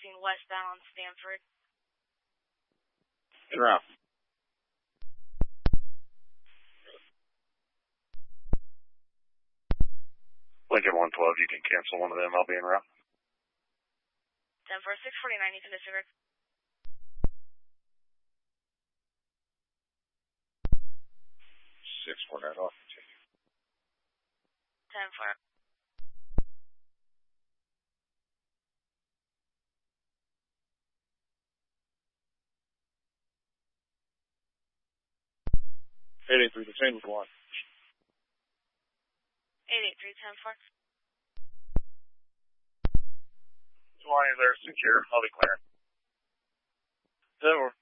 crossing westbound on Stanford. En route. Lincoln 112, you can cancel one of them. I'll be en route. 10-4, 649, you can disregard. 649, I'll continue. 10-4. Through the same one. 883, 10-4. Lines are secure. I'll be clear. 10-4.